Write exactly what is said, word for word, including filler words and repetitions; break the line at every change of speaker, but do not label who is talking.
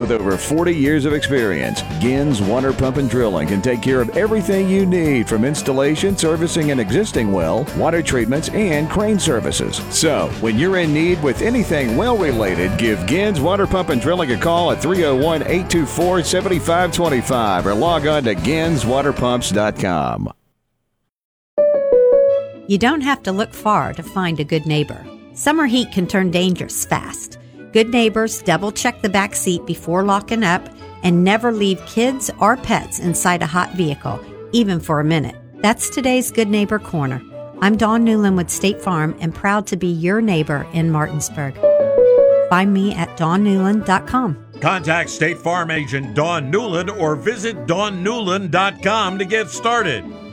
With over forty years of experience, Gins Water Pump and Drilling can take care of everything you need, from installation, servicing an existing well, water treatments, and crane services. So, when you're in need with anything well-related, give Gins Water Pump and Drilling a call at three oh one, eight two four, seven five two five or log on to gins water pumps dot com.
You don't have to look far to find a good neighbor. Summer heat can turn dangerous fast. Good neighbors double-check the back seat before locking up and never leave kids or pets inside a hot vehicle, even for a minute. That's today's Good Neighbor Corner. I'm Dawn Newland with State Farm and proud to be your neighbor in Martinsburg. Find me at dawn newland dot com.
Contact State Farm agent Dawn Newland or visit dawn newland dot com to get started.